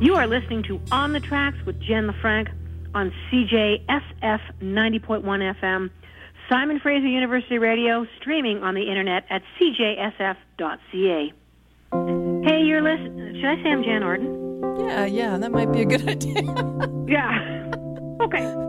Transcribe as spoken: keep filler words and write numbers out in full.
You are listening to On the Tracks with Jen LaFranc on C J S F ninety point one F M, Simon Fraser University Radio, streaming on the internet at c j s f dot c a. Hey, you're listening. Should I say I'm Jan Arden? Yeah, yeah, that might be a good idea. Yeah. Okay.